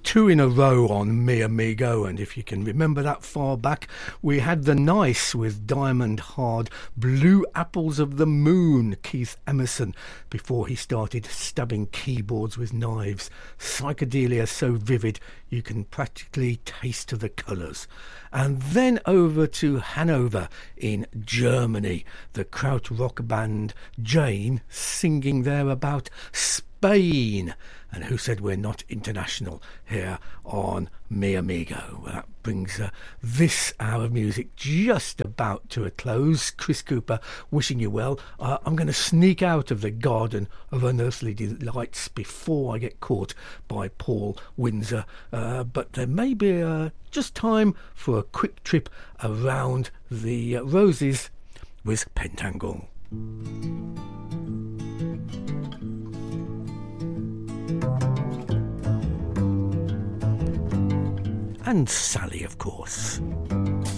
two in a row on Mi Amigo, and if you can remember that far back, we had The Nice with Diamond Hard, Blue Apples of the Moon, Keith Emerson, before he started stabbing keyboards with knives. Psychedelia so vivid you can practically taste the colours. And then over to Hanover in Germany, the krautrock band Jane singing there about Spain. And who said we're not international here on Mi Amigo? Well, that brings this hour of music just about to a close. Chris Cooper wishing you well. I'm going to sneak out of the Garden of Unearthly Delights before I get caught by Paul Windsor. But there may be just time for a quick trip around the roses with Pentangle. And Sally, of course.